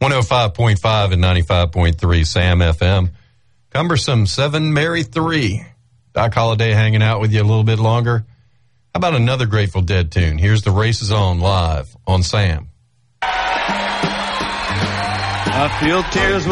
105.5 and 95.3 Sam FM. Cumbersome 7 Mary 3. Doc Holliday hanging out with you a little bit longer. How about another Grateful Dead tune? Here's The Race Is On live on Sam. I feel tears